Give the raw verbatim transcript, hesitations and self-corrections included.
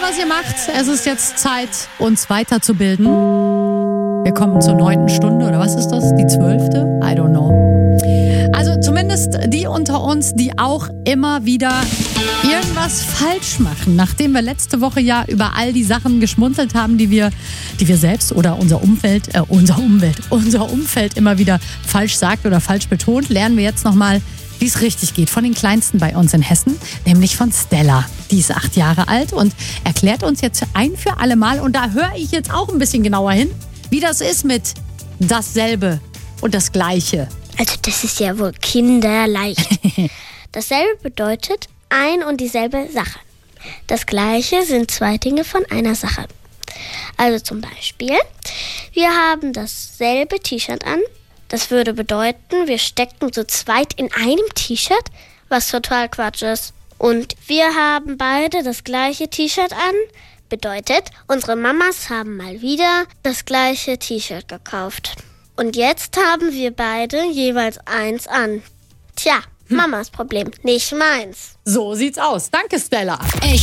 was ihr macht. Es ist jetzt Zeit, uns weiterzubilden. Wir kommen zur neunten Stunde, oder was ist das? Die zwölfte? I don't know. Also zumindest die unter uns, die auch immer wieder irgendwas falsch machen. Nachdem wir letzte Woche ja über all die Sachen geschmunzelt haben, die wir, die wir selbst oder unser Umfeld, äh, unser Umwelt, unser Umfeld immer wieder falsch sagt oder falsch betont, lernen wir jetzt nochmal, wie es richtig geht, von den Kleinsten bei uns in Hessen, nämlich von Stella. Die ist acht Jahre alt und erklärt uns jetzt ein für alle Mal, und da höre ich jetzt auch ein bisschen genauer hin, wie das ist mit dasselbe und das Gleiche. Also das ist ja wohl kinderleicht. Dasselbe bedeutet ein und dieselbe Sache. Das Gleiche sind zwei Dinge von einer Sache. Also zum Beispiel, wir haben dasselbe T-Shirt an. Das würde bedeuten, wir stecken zu zweit in einem T-Shirt, was total Quatsch ist. Und wir haben beide das gleiche T-Shirt an. Bedeutet, unsere Mamas haben mal wieder das gleiche T-Shirt gekauft. Und jetzt haben wir beide jeweils eins an. Tja, Mamas Problem, nicht meins. So sieht's aus. Danke, Stella. Echt